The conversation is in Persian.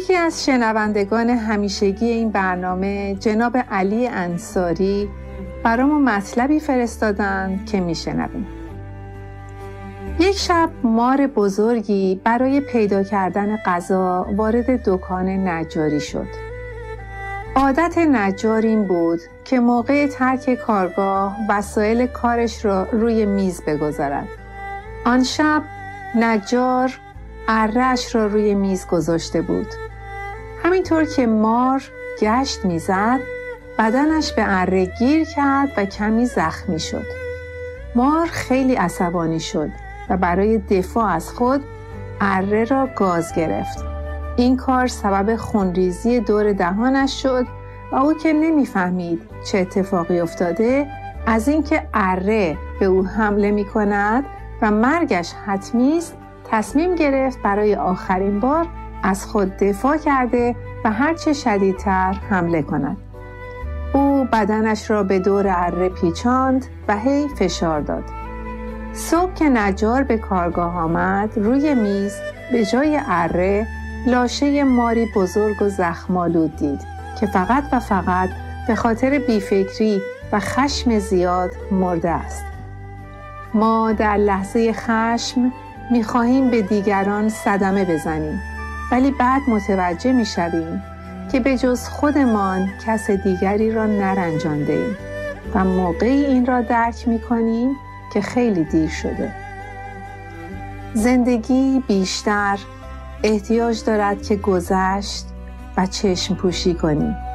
یکی از شنوندگان همیشگی این برنامه جناب علی انصاری برامون مطلبی فرستادن که میشنویم. یک شب مار بزرگی برای پیدا کردن غذا وارد دکان نجاری شد. عادت نجار این بود که موقع ترک کارگاه وسایل کارش را روی میز بگذارد. آن شب نجار اره‌اش را روی میز گذاشته بود. همینطور که مار گشت میزد، بدنش به اره گیر کرد و کمی زخمی شد. مار خیلی عصبانی شد و برای دفاع از خود اره را گاز گرفت. این کار سبب خونریزی دور دهانش شد و او که نمیفهمید چه اتفاقی افتاده، از اینکه اره به او حمله می کند و مرگش حتمی است، تصمیم گرفت برای آخرین بار از خود دفاع کرده و هرچه شدیدتر حمله کند. او بدنش را به دور اره پیچاند و هی فشار داد. صبح که نجار به کارگاه آمد، روی میز به جای اره لاشه ماری بزرگ و زخم‌آلود دید که فقط و فقط به خاطر بیفکری و خشم زیاد مرده است. ما در لحظه خشم می‌خواهیم به دیگران صدمه بزنیم، ولی بعد متوجه می‌شویم که به جز خودمان کس دیگری را نرنجانده‌ایم و موقعی این را درک می‌کنیم که خیلی دیر شده. زندگی بیشتر احتیاج دارد که گذشت و چشم پوشی کنیم.